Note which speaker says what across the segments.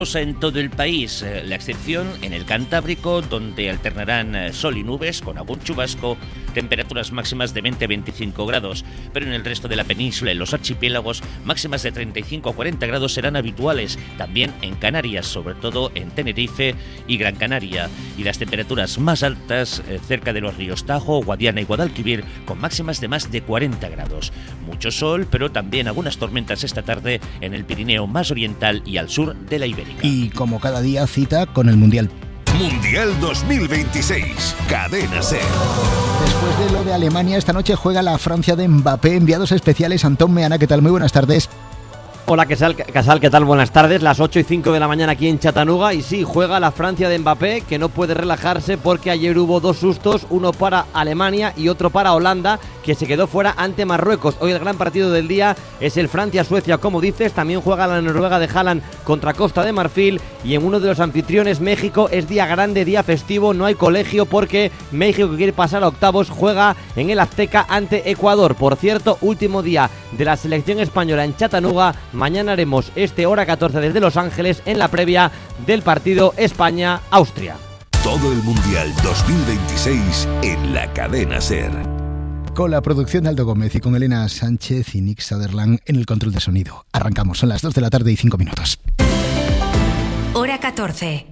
Speaker 1: En todo el país, la excepción en el Cantábrico, donde alternarán sol y nubes con algún chubasco, temperaturas máximas de 20 a 25 grados, pero en el resto de la península y los archipiélagos, máximas de 35 a 40 grados serán habituales, también en Canarias, sobre todo en Tenerife y Gran Canaria, y las temperaturas más altas cerca de los ríos Tajo, Guadiana y Guadalquivir, con máximas de más de 40 grados. Mucho sol, pero también algunas tormentas esta tarde en el Pirineo más oriental y al sur de la Ibérica.
Speaker 2: Y como cada día, cita con el Mundial.
Speaker 3: Mundial 2026, Cadena SER.
Speaker 2: Después de lo de Alemania, esta noche juega la Francia de Mbappé. Enviados especiales, Antón Meana, ¿qué tal? Muy buenas tardes.
Speaker 4: Hola, Casal, ¿qué tal? Buenas tardes, las 8:05 de la mañana aquí en Chattanooga. Y sí, juega la Francia de Mbappé, que no puede relajarse porque ayer hubo dos sustos, uno para Alemania y otro para Holanda, que se quedó fuera ante Marruecos. Hoy el gran partido del día es el Francia-Suecia, como dices. También juega la Noruega de Haaland contra Costa de Marfil. Y en uno de los anfitriones, México, es día grande, día festivo, no hay colegio porque México, que quiere pasar a octavos, juega en el Azteca ante Ecuador. Por cierto, último día de la selección española en Chattanooga. Mañana haremos hora 14 desde Los Ángeles en la previa del partido España-Austria.
Speaker 3: Todo el Mundial 2026 en la Cadena SER.
Speaker 2: Con la producción de Aldo Gómez y con Elena Sánchez y Nick Sutherland en el control de sonido. Arrancamos, son las 2 de la tarde y 5 minutos.
Speaker 5: Hora 14.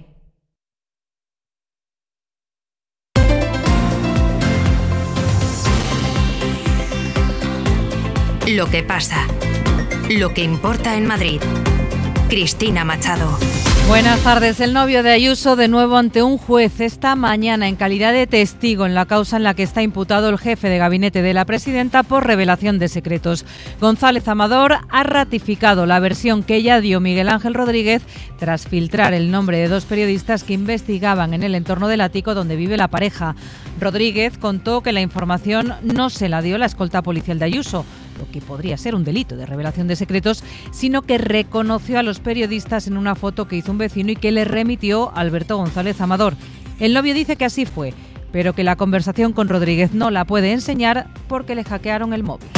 Speaker 5: Lo que pasa. Lo que importa en Madrid. Cristina Machado.
Speaker 6: Buenas tardes. El novio de Ayuso de nuevo ante un juez esta mañana en calidad de testigo en la causa en la que está imputado el jefe de gabinete de la presidenta por revelación de secretos. González Amador ha ratificado la versión que ya dio Miguel Ángel Rodríguez tras filtrar el nombre de dos periodistas que investigaban en el entorno del ático donde vive la pareja. Rodríguez contó que la información no se la dio la escolta policial de Ayuso, lo que podría ser un delito de revelación de secretos, sino que reconoció a los periodistas en una foto que hizo un vecino y que le remitió Alberto González Amador. El novio dice que así fue, pero que la conversación con Rodríguez no la puede enseñar porque le hackearon el móvil.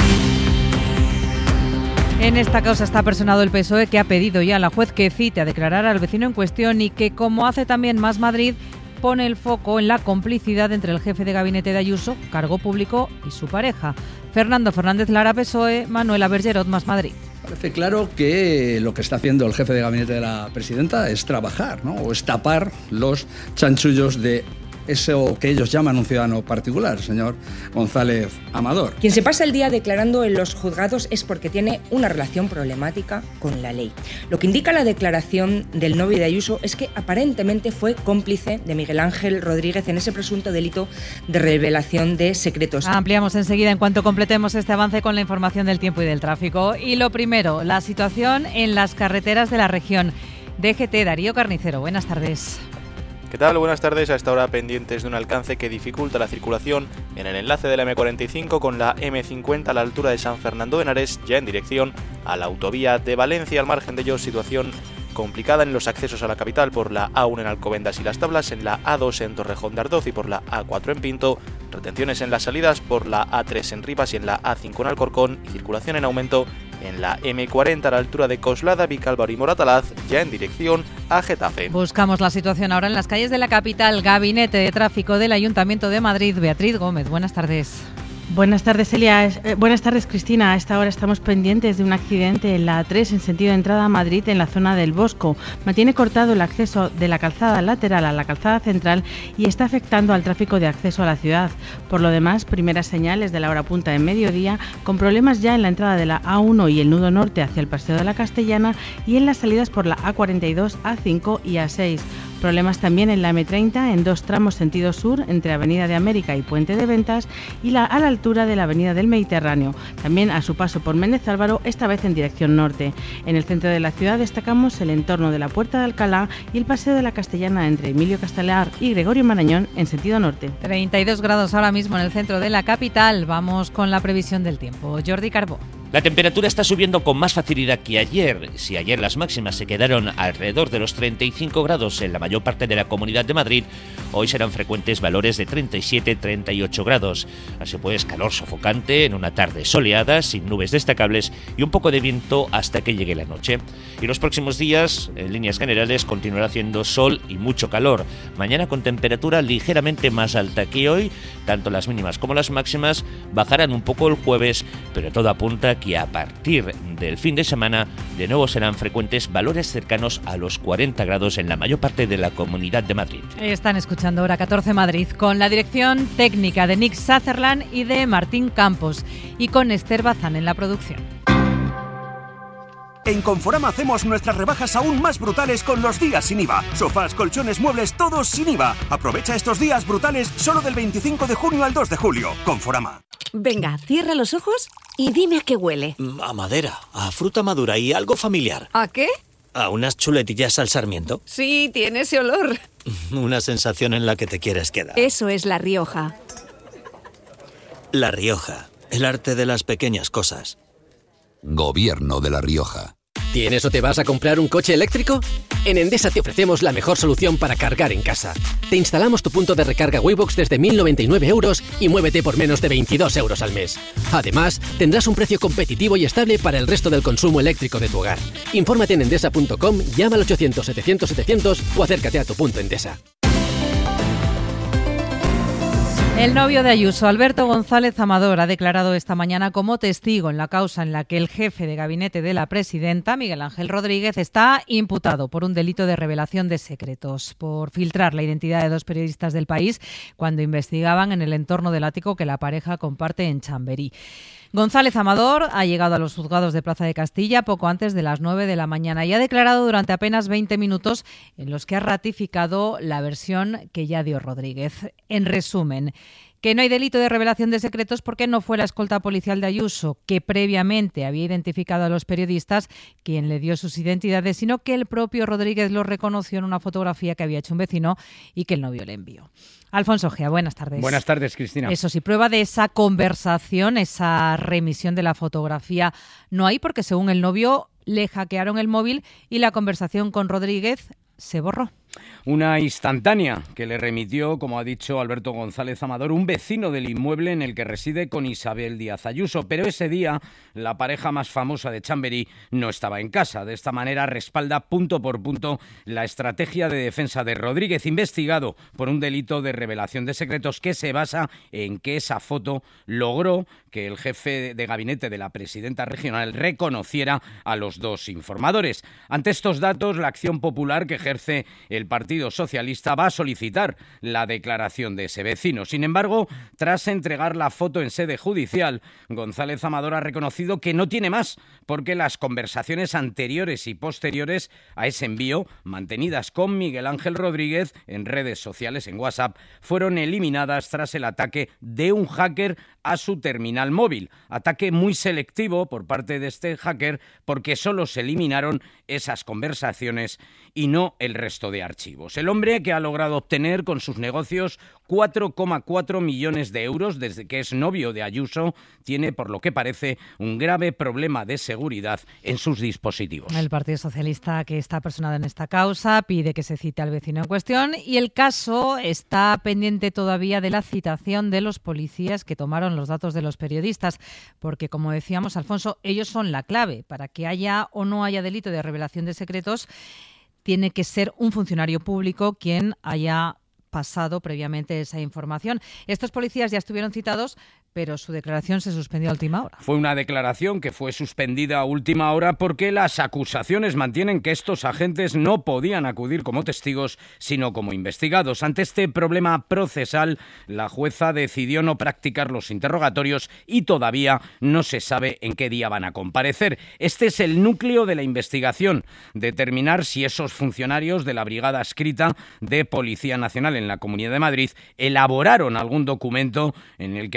Speaker 6: En esta causa está personado el PSOE, que ha pedido ya a la juez que cite a declarar al vecino en cuestión y que, como hace también Más Madrid, pone el foco en la complicidad entre el jefe de gabinete de Ayuso, cargo público, y su pareja. Fernando Fernández Lara, PSOE, Manuela Bergerot, Más Madrid.
Speaker 7: Parece claro que lo que está haciendo el jefe de gabinete de la presidenta es trabajar, ¿no? O es tapar los chanchullos de eso que ellos llaman un ciudadano particular, señor González Amador.
Speaker 8: Quien se pasa el día declarando en los juzgados es porque tiene una relación problemática con la ley. Lo que indica la declaración del novio de Ayuso es que aparentemente fue cómplice de Miguel Ángel Rodríguez en ese presunto delito de revelación de secretos.
Speaker 6: Ampliamos enseguida en cuanto completemos este avance con la información del tiempo y del tráfico. Y lo primero, la situación en las carreteras de la región. DGT, Darío Carnicero, buenas tardes.
Speaker 9: ¿Qué tal? Buenas tardes. A esta hora pendientes de un alcance que dificulta la circulación en el enlace de la M45 con la M50 a la altura de San Fernando de Henares, ya en dirección a la autovía de Valencia. Al margen de ello, situación complicada en los accesos a la capital por la A1 en Alcobendas y Las Tablas, en la A2 en Torrejón de Ardoz y por la A4 en Pinto, retenciones en las salidas por la A3 en Rivas y en la A5 en Alcorcón, y circulación en aumento en la M40 a la altura de Coslada, Vicálvaro y Moratalaz, ya en dirección a Getafe.
Speaker 6: Buscamos la situación ahora en las calles de la capital. Gabinete de Tráfico del Ayuntamiento de Madrid. Beatriz Gómez, buenas tardes.
Speaker 10: Buenas tardes, Elia. Buenas tardes, Cristina. A esta hora estamos pendientes de un accidente en la A3 en sentido de entrada a Madrid en la zona del Bosco. Mantiene cortado el acceso de la calzada lateral a la calzada central y está afectando al tráfico de acceso a la ciudad. Por lo demás, primeras señales de la hora punta en mediodía, con problemas ya en la entrada de la A1 y el nudo norte hacia el Paseo de la Castellana y en las salidas por la A42, A5 y A6. Problemas también en la M30 en dos tramos sentido sur entre Avenida de América y Puente de Ventas y a la altura de la Avenida del Mediterráneo. También a su paso por Méndez Álvaro, esta vez en dirección norte. En el centro de la ciudad destacamos el entorno de la Puerta de Alcalá y el Paseo de la Castellana entre Emilio Castelar y Gregorio Marañón en sentido norte.
Speaker 6: 32 grados ahora mismo en el centro de la capital. Vamos con la previsión del tiempo. Jordi Carbó.
Speaker 1: La temperatura está subiendo con más facilidad que ayer. Si ayer las máximas se quedaron alrededor de los 35 grados en la mayor parte de la Comunidad de Madrid, hoy serán frecuentes valores de 37-38 grados. Así pues, calor sofocante en una tarde soleada, sin nubes destacables y un poco de viento hasta que llegue la noche. Y los próximos días, en líneas generales, continuará haciendo sol y mucho calor. Mañana con temperatura ligeramente más alta que hoy, tanto las mínimas como las máximas bajarán un poco el jueves, pero todo apunta que a partir del fin de semana de nuevo serán frecuentes valores cercanos a los 40 grados en la mayor parte de la Comunidad de Madrid.
Speaker 6: Están escuchando Hora 14 Madrid con la dirección técnica de Nick Sutherland y de Martín Campos y con Esther Bazán en la producción.
Speaker 11: En Conforama hacemos nuestras rebajas aún más brutales con los días sin IVA. Sofás, colchones, muebles, todos sin IVA. Aprovecha estos días brutales solo del 25 de junio al 2 de julio. Conforama.
Speaker 12: Venga, cierra los ojos y dime a qué huele.
Speaker 13: A madera, a fruta madura y algo familiar.
Speaker 12: ¿A qué?
Speaker 13: A unas chuletillas al sarmiento.
Speaker 12: Sí, tiene ese olor.
Speaker 13: Una sensación en la que te quieres quedar.
Speaker 12: Eso es La Rioja.
Speaker 13: La Rioja, el arte de las pequeñas cosas.
Speaker 3: Gobierno de La Rioja.
Speaker 14: ¿Tienes o te vas a comprar un coche eléctrico? En Endesa te ofrecemos la mejor solución para cargar en casa. Te instalamos tu punto de recarga Waybox desde 1.099 euros y muévete por menos de 22 euros al mes. Además, tendrás un precio competitivo y estable para el resto del consumo eléctrico de tu hogar. Infórmate en endesa.com, llama al 800-700-700 o acércate a tu punto Endesa.
Speaker 6: El novio de Ayuso, Alberto González Amador, ha declarado esta mañana como testigo en la causa en la que el jefe de gabinete de la presidenta, Miguel Ángel Rodríguez, está imputado por un delito de revelación de secretos, por filtrar la identidad de dos periodistas del País cuando investigaban en el entorno del ático que la pareja comparte en Chamberí. González Amador ha llegado a los juzgados de Plaza de Castilla poco antes de las 9 de la mañana y ha declarado durante apenas 20 minutos en los que ha ratificado la versión que ya dio Rodríguez. En resumen, que no hay delito de revelación de secretos porque no fue la escolta policial de Ayuso, que previamente había identificado a los periodistas, quien le dio sus identidades, sino que el propio Rodríguez lo reconoció en una fotografía que había hecho un vecino y que el novio le envió. Alfonso Gea, buenas tardes.
Speaker 15: Buenas tardes, Cristina.
Speaker 6: Eso sí, prueba de esa conversación, esa remisión de la fotografía no hay porque según el novio le hackearon el móvil y la conversación con Rodríguez se borró.
Speaker 15: Una instantánea que le remitió, como ha dicho Alberto González Amador, un vecino del inmueble en el que reside con Isabel Díaz Ayuso. Pero ese día la pareja más famosa de Chamberí no estaba en casa. De esta manera respalda punto por punto la estrategia de defensa de Rodríguez, investigado por un delito de revelación de secretos que se basa en que esa foto logró que el jefe de gabinete de la presidenta regional reconociera a los dos informadores. Ante estos datos, la acción popular que ejerce el Partido Socialista va a solicitar la declaración de ese vecino. Sin embargo, tras entregar la foto en sede judicial, González Amador ha reconocido que no tiene más, porque las conversaciones anteriores y posteriores a ese envío, mantenidas con Miguel Ángel Rodríguez en redes sociales, en WhatsApp, fueron eliminadas tras el ataque de un hacker a su terminal móvil. Ataque muy selectivo por parte de este hacker porque solo se eliminaron esas conversaciones y no el resto de archivos. El hombre que ha logrado obtener con sus negocios 4,4 millones de euros desde que es novio de Ayuso, tiene, por lo que parece, un grave problema de seguridad en sus dispositivos.
Speaker 6: El Partido Socialista, que está personado en esta causa, pide que se cite al vecino en cuestión y el caso está pendiente todavía de la citación de los policías que tomaron los datos de los periodistas, porque, como decíamos, Alfonso, ellos son la clave. Para que haya o no haya delito de revelación de secretos, tiene que ser un funcionario público quien haya pasado previamente esa información. Estos policías ya estuvieron citados, pero su declaración se suspendió a última hora.
Speaker 15: Fue una declaración que fue suspendida a última hora porque las acusaciones mantienen que estos agentes no podían acudir como testigos, sino como investigados. Ante este problema procesal, la jueza decidió no practicar los interrogatorios y todavía no se sabe en qué día van a comparecer. Este es el núcleo de la investigación, determinar si esos funcionarios de la Brigada Adscrita de Policía Nacional en la Comunidad de Madrid elaboraron algún documento en el que aparecen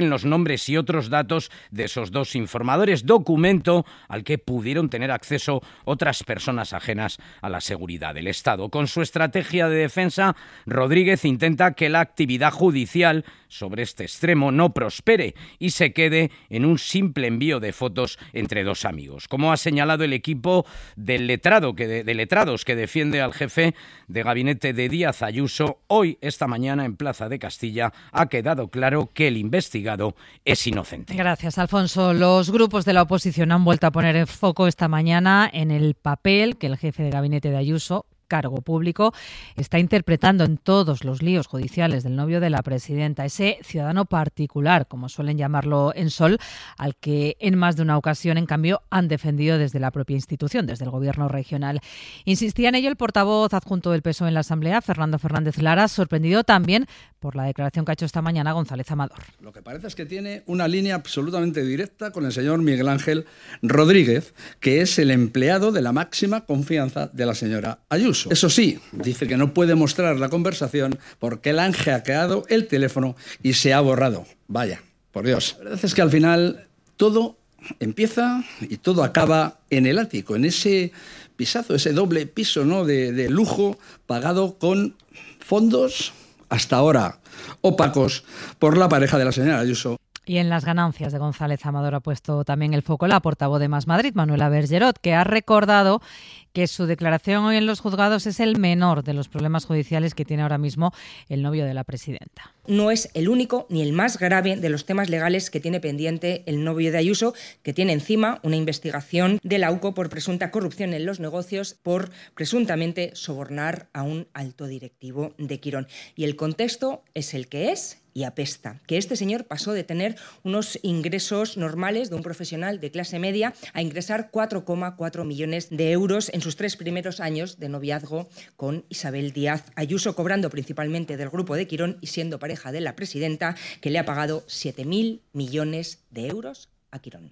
Speaker 15: aparecen los nombres y otros datos de esos dos informadores, documento al que pudieron tener acceso otras personas ajenas a la seguridad del Estado. Con su estrategia de defensa, Rodríguez intenta que la actividad judicial sobre este extremo no prospere y se quede en un simple envío de fotos entre dos amigos. Como ha señalado el equipo de letrados que defiende al jefe de gabinete de Díaz Ayuso, hoy, esta mañana, en Plaza de Castilla, ha quedado claro que el investigado es inocente.
Speaker 6: Gracias, Alfonso. Los grupos de la oposición han vuelto a poner el foco esta mañana en el papel que el jefe de gabinete de Ayuso, cargo público, está interpretando en todos los líos judiciales del novio de la presidenta, ese ciudadano particular, como suelen llamarlo en Sol, al que en más de una ocasión, en cambio, han defendido desde la propia institución, desde el gobierno regional. Insistía en ello el portavoz adjunto del PSOE en la Asamblea, Fernando Fernández Lara, sorprendido también por la declaración que ha hecho esta mañana González Amador.
Speaker 7: Lo que parece es que tiene una línea absolutamente directa con el señor Miguel Ángel Rodríguez, que es el empleado de la máxima confianza de la señora Ayuso. Eso sí, dice que no puede mostrar la conversación porque le han hackeado el teléfono y se ha borrado. Vaya, por Dios. La verdad es que al final todo empieza y todo acaba en el ático, en ese pisazo, ese doble piso, ¿no?, de lujo pagado con fondos hasta ahora opacos por la pareja de la señora Ayuso.
Speaker 6: Y en las ganancias de González Amador ha puesto también el foco la portavoz de Más Madrid, Manuela Bergerot, que ha recordado que su declaración hoy en los juzgados es el menor de los problemas judiciales que tiene ahora mismo el novio de la presidenta.
Speaker 8: No es el único ni el más grave de los temas legales que tiene pendiente el novio de Ayuso, que tiene encima una investigación de la UCO por presunta corrupción en los negocios, por presuntamente sobornar a un alto directivo de Quirón. Y el contexto es el que es y apesta, que este señor pasó de tener unos ingresos normales de un profesional de clase media a ingresar 4,4 millones de euros en sus 3 primeros años de noviazgo con Isabel Díaz Ayuso, cobrando principalmente del grupo de Quirón y siendo pareja de la presidenta, que le ha pagado 7.000 millones de euros a Quirón.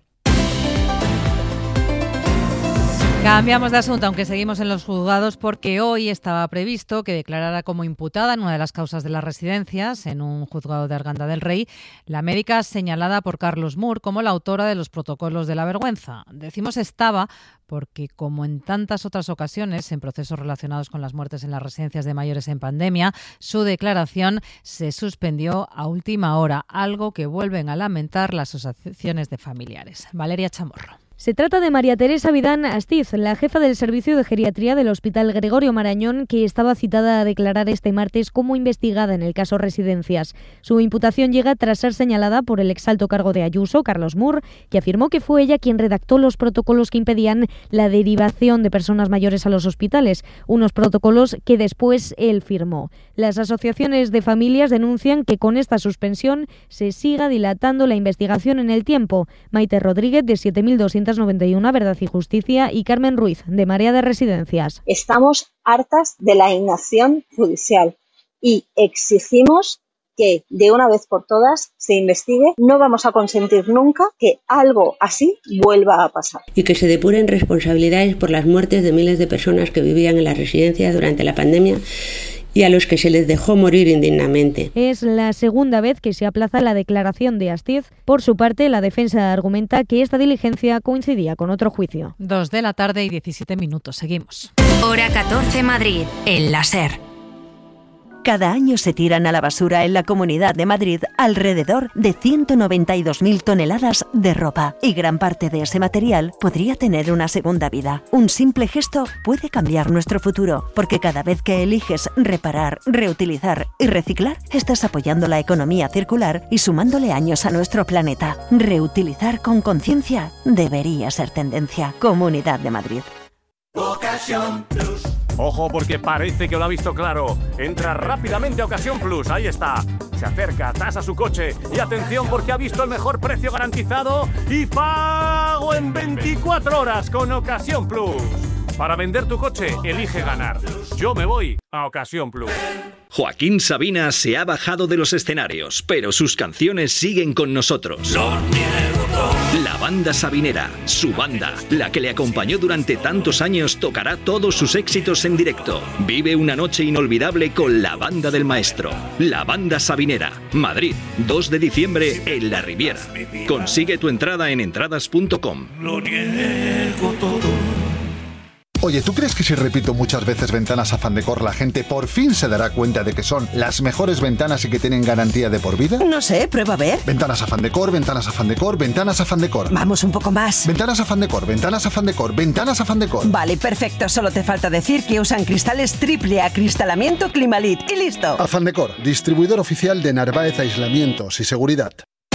Speaker 6: Cambiamos de asunto, aunque seguimos en los juzgados, porque hoy estaba previsto que declarara como imputada en una de las causas de las residencias, en un juzgado de Arganda del Rey, la médica señalada por Carlos Moore como la autora de los protocolos de la vergüenza. Decimos estaba porque, como en tantas otras ocasiones en procesos relacionados con las muertes en las residencias de mayores en pandemia, su declaración se suspendió a última hora, algo que vuelven a lamentar las asociaciones de familiares. Valeria Chamorro.
Speaker 16: Se trata de María Teresa Vidán Astiz, la jefa del servicio de geriatría del Hospital Gregorio Marañón, que estaba citada a declarar este martes como investigada en el caso Residencias. Su imputación llega tras ser señalada por el exalto cargo de Ayuso, Carlos Moore, que afirmó que fue ella quien redactó los protocolos que impedían la derivación de personas mayores a los hospitales, unos protocolos que después él firmó. Las asociaciones de familias denuncian que con esta suspensión se siga dilatando la investigación en el tiempo. Maite Rodríguez, de 7.291, Verdad y Justicia, y Carmen Ruiz, de Marea de Residencias.
Speaker 17: Estamos hartas de la inacción judicial y exigimos que de una vez por todas se investigue. No vamos a consentir nunca que algo así vuelva a pasar.
Speaker 18: Y que se depuren responsabilidades por las muertes de miles de personas que vivían en las residencias durante la pandemia y a los que se les dejó morir indignamente.
Speaker 16: Es la segunda vez que se aplaza la declaración de Astiz. Por su parte, la defensa argumenta que esta diligencia coincidía con otro juicio.
Speaker 6: 2:17 p.m. Seguimos.
Speaker 5: Hora 14 Madrid, el láser.
Speaker 19: Cada año se tiran a la basura en la Comunidad de Madrid alrededor de 192.000 toneladas de ropa, y gran parte de ese material podría tener una segunda vida. Un simple gesto puede cambiar nuestro futuro, porque cada vez que eliges reparar, reutilizar y reciclar, estás apoyando la economía circular y sumándole años a nuestro planeta. Reutilizar con conciencia debería ser tendencia. Comunidad de Madrid.
Speaker 20: Ocasión Plus. Ojo, porque parece que lo ha visto claro. Entra rápidamente a Ocasión Plus, ahí está. Se acerca, tasa su coche y atención, porque ha visto el mejor precio garantizado y pago en 24 horas con Ocasión Plus. Para vender tu coche, elige ganar. Yo me voy a Ocasión Plus.
Speaker 21: Joaquín Sabina se ha bajado de los escenarios, pero sus canciones siguen con nosotros. La banda sabinera, su banda, la que le acompañó durante tantos años, tocará todos sus éxitos en directo. Vive una noche inolvidable con la banda del maestro. La banda sabinera, Madrid, 2 de diciembre en La Riviera. Consigue tu entrada en entradas.com.
Speaker 22: Lo niego todo.
Speaker 23: Oye, ¿tú crees que si repito muchas veces Ventanas Afán Decor, la gente por fin se dará cuenta de que son las mejores ventanas y que tienen garantía de por vida?
Speaker 24: No sé, prueba a ver.
Speaker 23: Ventanas Afán Decor, Ventanas Afán Decor, Ventanas Afán Decor.
Speaker 24: Vamos un poco más.
Speaker 23: Ventanas Afán Decor, Ventanas Afán Decor, Ventanas Afán Decor.
Speaker 24: Vale, perfecto. Solo te falta decir que usan cristales triple acristalamiento Climalit y listo.
Speaker 23: Afán Decor, distribuidor oficial de Narváez Aislamientos y Seguridad.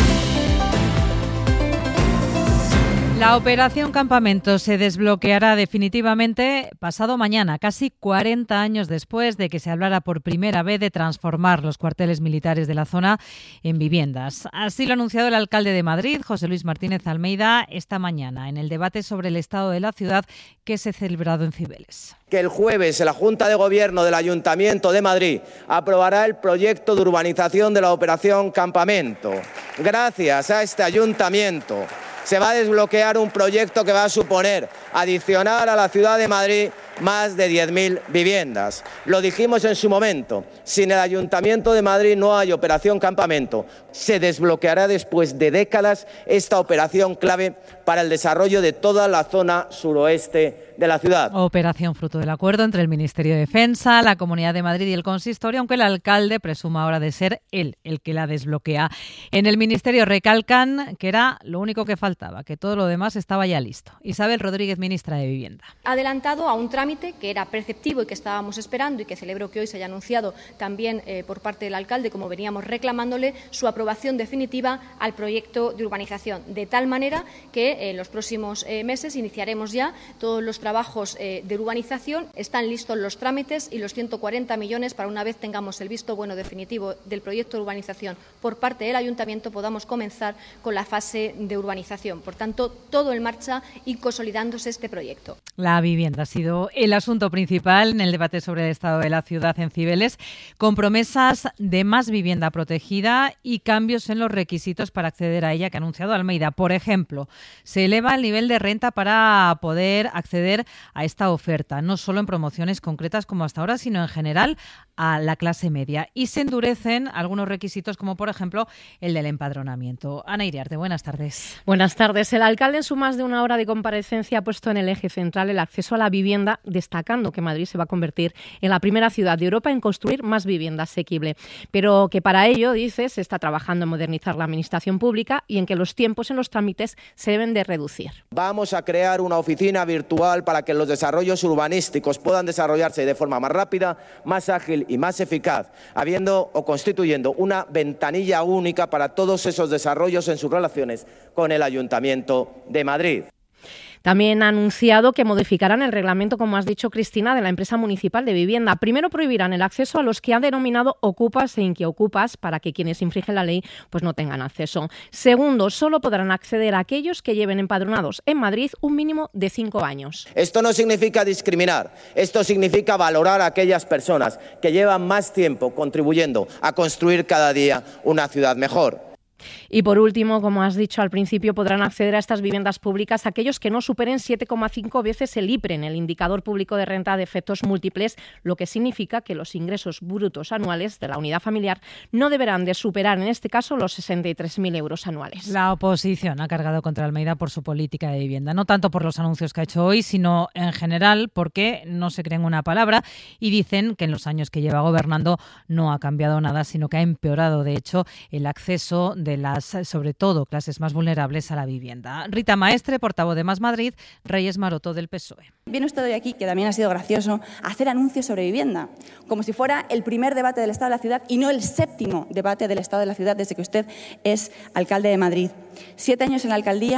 Speaker 6: La operación Campamento se desbloqueará definitivamente pasado mañana, casi 40 años después de que se hablara por primera vez de transformar los cuarteles militares de la zona en viviendas. Así lo ha anunciado el alcalde de Madrid, José Luis Martínez Almeida, esta mañana en el debate sobre el estado de la ciudad que se ha celebrado en Cibeles.
Speaker 25: Que el jueves la Junta de Gobierno del Ayuntamiento de Madrid aprobará el proyecto de urbanización de la operación Campamento. Gracias a este ayuntamiento se va a desbloquear un proyecto que va a suponer adicionar a la ciudad de Madrid más de 10.000 viviendas. Lo dijimos en su momento, sin el Ayuntamiento de Madrid no hay operación Campamento. Se desbloqueará después de décadas esta operación clave para el desarrollo de toda la zona suroeste de la ciudad.
Speaker 6: Operación fruto del acuerdo entre el Ministerio de Defensa, la Comunidad de Madrid y el Consistorio, aunque el alcalde presuma ahora de ser él el que la desbloquea. En el Ministerio recalcan que era lo único que faltaba, que todo lo demás estaba ya listo. Isabel Rodríguez, ministra de Vivienda.
Speaker 26: Adelantado a un trámite que era perceptivo y que estábamos esperando y que celebro que hoy se haya anunciado también por parte del alcalde, como veníamos reclamándole, su aprobación definitiva al proyecto de urbanización, de tal manera que en los próximos meses iniciaremos ya todos los trabajos de urbanización. Están listos los trámites y los 140 millones para, una vez tengamos el visto bueno definitivo del proyecto de urbanización por parte del Ayuntamiento, podamos comenzar con la fase de urbanización. Por tanto, todo en marcha y consolidándose este proyecto.
Speaker 6: La vivienda ha sido el asunto principal en el debate sobre el estado de la ciudad en Cibeles, con promesas de más vivienda protegida y cambios en los requisitos para acceder a ella que ha anunciado Almeida. Por ejemplo, se eleva el nivel de renta para poder acceder a esta oferta, no solo en promociones concretas como hasta ahora, sino en general a la clase media. Y se endurecen algunos requisitos, como por ejemplo el del empadronamiento. Ana Iriarte, buenas tardes.
Speaker 27: Buenas tardes. El alcalde en su más de una hora de comparecencia ha puesto en el eje central el acceso a la vivienda, destacando que Madrid se va a convertir en la primera ciudad de Europa en construir más vivienda asequible. Pero que para ello, dice, se está trabajando en modernizar la administración pública y en que los tiempos en los trámites se deben de reducir.
Speaker 25: Vamos a crear una oficina virtual para que los desarrollos urbanísticos puedan desarrollarse de forma más rápida, más ágil y más eficaz, habiendo o constituyendo una ventanilla única para todos esos desarrollos en sus relaciones con el Ayuntamiento de Madrid.
Speaker 27: También ha anunciado que modificarán el reglamento, como has dicho, Cristina, de la empresa municipal de vivienda. Primero prohibirán el acceso a los que ha denominado ocupas e inquiocupas para que quienes infringen la ley pues no tengan acceso. Segundo, solo podrán acceder a aquellos que lleven empadronados en Madrid un mínimo de 5 años.
Speaker 25: Esto no significa discriminar, esto significa valorar a aquellas personas que llevan más tiempo contribuyendo a construir cada día una ciudad mejor.
Speaker 27: Y por último, como has dicho al principio, podrán acceder a estas viviendas públicas aquellos que no superen 7,5 veces el IPREN, el indicador público de renta de efectos múltiples, lo que significa que los ingresos brutos anuales de la unidad familiar no deberán de superar, en este caso, los 63.000 euros anuales.
Speaker 6: La oposición ha cargado contra Almeida por su política de vivienda, no tanto por los anuncios que ha hecho hoy, sino en general porque no se creen una palabra y dicen que en los años que lleva gobernando no ha cambiado nada, sino que ha empeorado, de hecho, el acceso de las, sobre todo, clases más vulnerables a la vivienda. Rita Maestre, portavoz de Más Madrid, Reyes Maroto del PSOE.
Speaker 28: Viene usted hoy aquí, que también ha sido gracioso, a hacer anuncios sobre vivienda, como si fuera el primer debate del Estado de la ciudad y no el 7º debate del Estado de la ciudad desde que usted es alcalde de Madrid. 7 años en la alcaldía,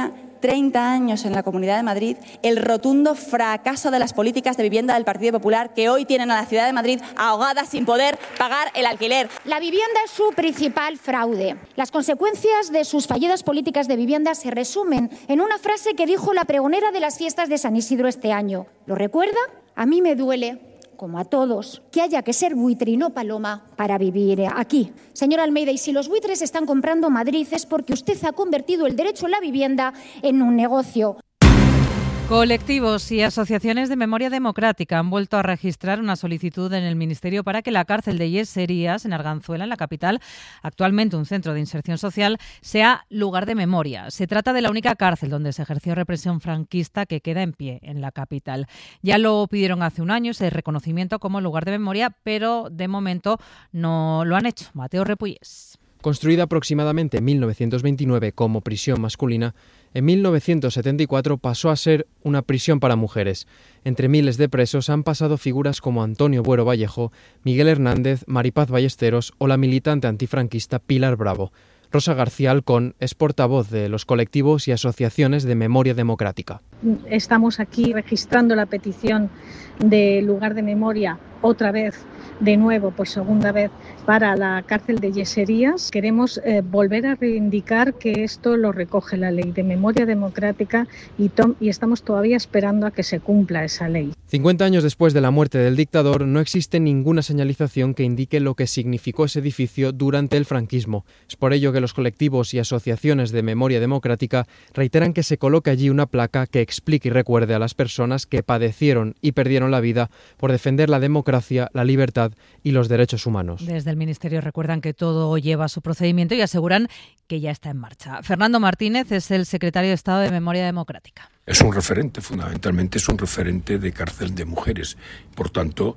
Speaker 28: 30 años en la Comunidad de Madrid el rotundo fracaso de las políticas de vivienda del Partido Popular, que hoy tienen a la ciudad de Madrid ahogada sin poder pagar el alquiler.
Speaker 1: La vivienda es su principal fraude. Las consecuencias de sus fallidas políticas de vivienda se resumen en una frase que dijo la pregonera de las fiestas de San Isidro este año. ¿Lo recuerda? A mí me duele, como a todos, que haya que ser buitre y no paloma para vivir aquí. Señor Almeida, y si los buitres están comprando Madrid es porque usted ha convertido el derecho a la vivienda en un negocio.
Speaker 6: Colectivos y asociaciones de memoria democrática han vuelto a registrar una solicitud en el Ministerio para que la cárcel de Yeserías, en Arganzuela, en la capital, actualmente un centro de inserción social, sea lugar de memoria. Se trata de la única cárcel donde se ejerció represión franquista que queda en pie en la capital. Ya lo pidieron hace un año, ese reconocimiento como lugar de memoria, pero de momento no lo han hecho. Mateo Repullés.
Speaker 2: Construida aproximadamente en 1929 como prisión masculina, en 1974 pasó a ser una prisión para mujeres. Entre miles de presos han pasado figuras como Antonio Buero Vallejo, Miguel Hernández, Maripaz Ballesteros o la militante antifranquista Pilar Bravo. Rosa García Alcón es portavoz de los colectivos y asociaciones de memoria democrática.
Speaker 4: Estamos aquí registrando la petición de lugar de memoria otra vez, de nuevo, por segunda vez, para la cárcel de Yeserías. Queremos volver a reivindicar que esto lo recoge la ley de memoria democrática y estamos todavía esperando a que se cumpla esa ley.
Speaker 2: 50 años después de la muerte del dictador, no existe ninguna señalización que indique lo que significó ese edificio durante el franquismo. Es por ello que los colectivos y asociaciones de memoria democrática reiteran que se coloque allí una placa que explique y recuerde a las personas que padecieron y perdieron la vida por defender la democracia, la libertad y los derechos humanos.
Speaker 6: Desde el Ministerio recuerdan que todo lleva su procedimiento y aseguran que ya está en marcha. Fernando Martínez es el secretario de Estado de Memoria Democrática.
Speaker 9: Es un referente, fundamentalmente es un referente de cárcel de mujeres. Por tanto,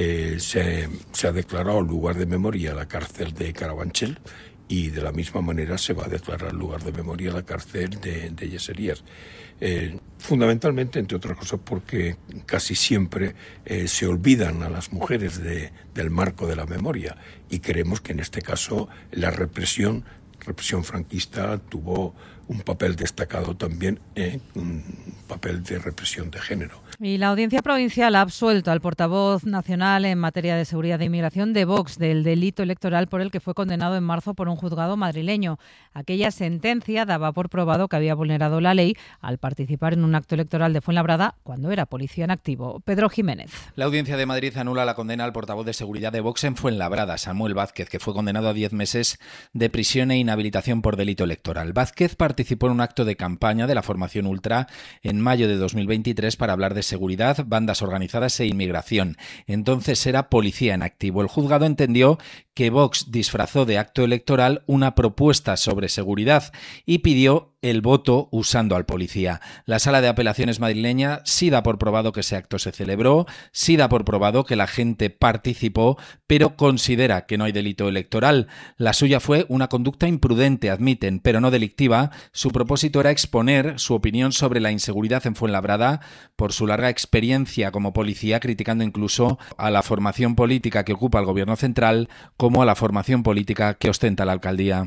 Speaker 9: se ha declarado lugar de memoria la cárcel de Carabanchel y de la misma manera se va a declarar lugar de memoria la cárcel de Yeserías. Fundamentalmente, entre otras cosas, porque casi siempre se olvidan a las mujeres del marco de la memoria y creemos que en este caso la represión franquista tuvo un papel destacado también, un papel de represión de género.
Speaker 6: Y la Audiencia Provincial ha absuelto al portavoz nacional en materia de seguridad e inmigración de Vox del delito electoral por el que fue condenado en marzo por un juzgado madrileño. Aquella sentencia daba por probado que había vulnerado la ley al participar en un acto electoral de Fuenlabrada cuando era policía en activo. Pedro Jiménez.
Speaker 10: La Audiencia de Madrid anula la condena al portavoz de seguridad de Vox en Fuenlabrada, Samuel Vázquez, que fue condenado a 10 meses de prisión e inhabilitación por delito electoral. Vázquez participó en un acto de campaña de la formación Ultra en mayo de 2023 para hablar de seguridad, bandas organizadas e inmigración. Entonces era policía en activo. El juzgado entendió que Vox disfrazó de acto electoral una propuesta sobre seguridad y pidió el voto usando al policía. La Sala de Apelaciones madrileña sí da por probado que ese acto se celebró, sí da por probado que la gente participó, pero considera que no hay delito electoral. La suya fue una conducta imprudente, admiten, pero no delictiva. Su propósito era exponer su opinión sobre la inseguridad en Fuenlabrada por su larga experiencia como policía, criticando incluso a la formación política que ocupa el gobierno central como a la formación política que ostenta la alcaldía.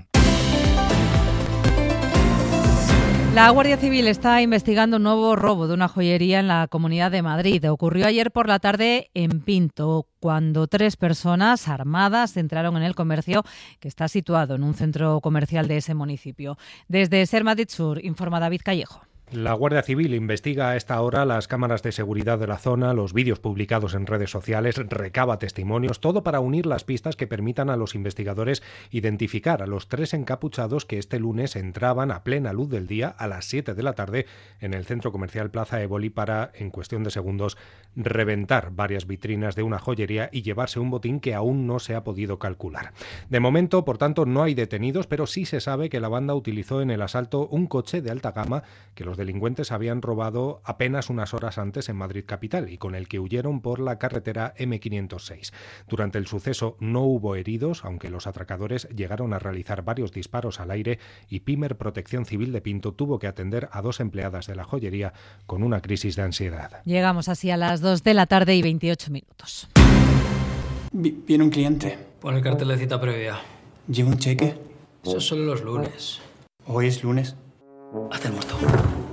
Speaker 6: La Guardia Civil está investigando un nuevo robo de una joyería en la Comunidad de Madrid. Ocurrió ayer por la tarde en Pinto, cuando 3 personas armadas entraron en el comercio que está situado en un centro comercial de ese municipio. Desde Ser Madrid Sur, informa David Callejo.
Speaker 11: La Guardia Civil investiga a esta hora las cámaras de seguridad de la zona, los vídeos publicados en redes sociales, recaba testimonios, todo para unir las pistas que permitan a los investigadores identificar a los 3 encapuchados que este lunes entraban a plena luz del día a las 7 de la tarde en el centro comercial Plaza Éboli para, en cuestión de segundos, reventar varias vitrinas de una joyería y llevarse un botín que aún no se ha podido calcular. De momento, por tanto, no hay detenidos, pero sí se sabe que la banda utilizó en el asalto un coche de alta gama que los delincuentes habían robado apenas unas horas antes en Madrid capital y con el que huyeron por la carretera M506. Durante el suceso no hubo heridos, aunque los atracadores llegaron a realizar varios disparos al aire y Pimer Protección Civil de Pinto tuvo que atender a 2 empleadas de la joyería con una crisis de ansiedad.
Speaker 6: Llegamos así a las 2 de la tarde y 28 minutos.
Speaker 12: Viene un cliente.
Speaker 13: Pon el cartel de cita previa.
Speaker 12: ¿Lleva un cheque?
Speaker 13: Eso son los lunes.
Speaker 12: ¿Hoy es lunes?
Speaker 13: Haz el mosto.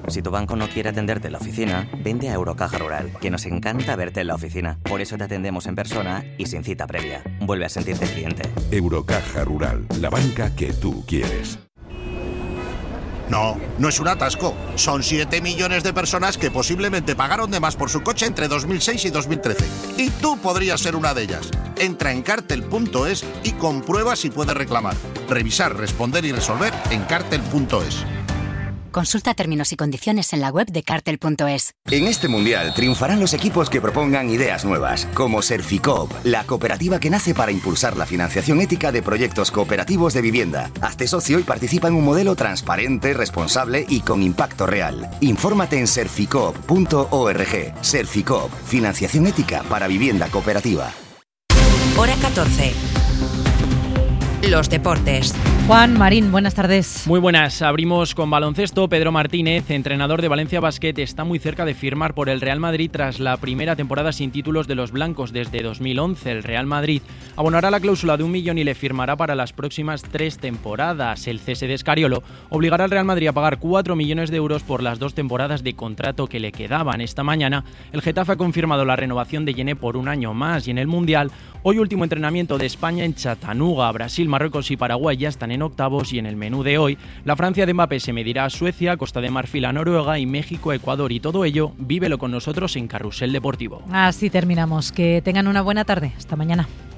Speaker 3: Si tu banco no quiere atenderte en la oficina, vente a Eurocaja Rural, que nos encanta verte en la oficina. Por eso te atendemos en persona y sin cita previa. Vuelve a sentirte cliente.
Speaker 7: Eurocaja Rural, la banca que tú quieres.
Speaker 8: No, no es un atasco. Son 7 millones de personas que posiblemente pagaron de más por su coche entre 2006 y 2013. Y tú podrías ser una de ellas. Entra en cartel.es y comprueba si puedes reclamar. Revisar, responder y resolver en cartel.es.
Speaker 13: Consulta términos y condiciones en la web de cartel.es.
Speaker 14: En este mundial triunfarán los equipos que propongan ideas nuevas, como Serficoop, la cooperativa que nace para impulsar la financiación ética de proyectos cooperativos de vivienda. Hazte socio y participa en un modelo transparente, responsable y con impacto real. Infórmate en serficoop.org. Serficoop, financiación ética para vivienda cooperativa.
Speaker 5: Hora 14. Los deportes.
Speaker 6: Juan Marín, buenas tardes.
Speaker 15: Muy buenas, abrimos con baloncesto. Pedro Martínez, entrenador de Valencia Basket, está muy cerca de firmar por el Real Madrid tras la primera temporada sin títulos de los blancos desde 2011. El Real Madrid abonará la cláusula de 1 millón y le firmará para las próximas 3 temporadas. El cese de Scariolo obligará al Real Madrid a pagar 4 millones de euros por las 2 temporadas de contrato que le quedaban. Esta mañana el Getafe ha confirmado la renovación de Yené por un año más, y en el Mundial, hoy último entrenamiento de España en Chattanooga. Brasil, Marruecos y Paraguay ya están en octavos, y en el menú de hoy la Francia de Mbappé se medirá a Suecia, Costa de Marfil a Noruega y México a Ecuador, y todo ello vívelo con nosotros en Carrusel Deportivo.
Speaker 6: Así terminamos. Que tengan una buena tarde. Hasta mañana.